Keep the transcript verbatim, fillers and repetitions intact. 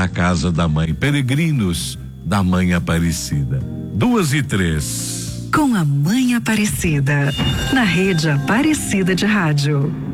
para a casa da mãe. Peregrinos da Mãe Aparecida. Duas e três. Com a Mãe Aparecida, na Rede Aparecida de Rádio.